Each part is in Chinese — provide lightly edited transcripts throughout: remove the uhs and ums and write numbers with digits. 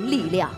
力量。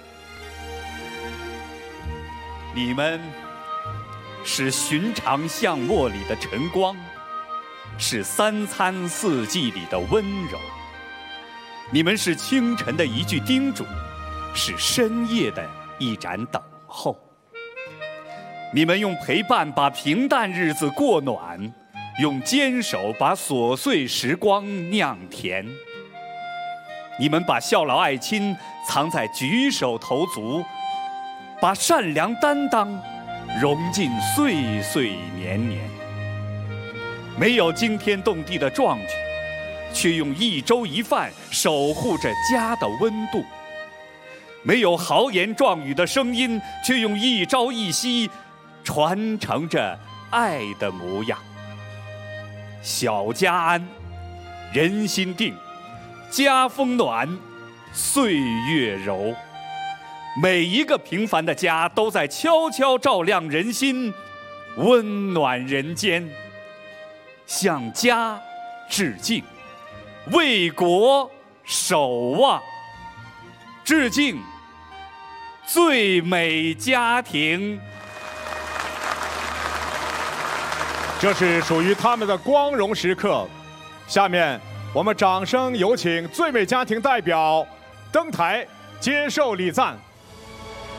你们是寻常巷陌里的晨光，是三餐四季里的温柔。你们是清晨的一句叮嘱，是深夜的一盏等候。你们用陪伴把平淡日子过暖，用坚守把琐碎时光酿甜。你们把孝老爱亲藏在举手投足，把善良担当融进岁岁年年。没有惊天动地的壮举，却用一粥一饭守护着家的温度；没有豪言壮语的声音，却用一朝一夕传承着爱的模样。小家安，人心定，家风暖，岁月柔。每一个平凡的家都在悄悄照亮人心，温暖人间。向家致敬，为国守望。致敬最美家庭。 这是属于他们的光荣时刻。下面我们掌声有请最美家庭代表登台接受礼赞。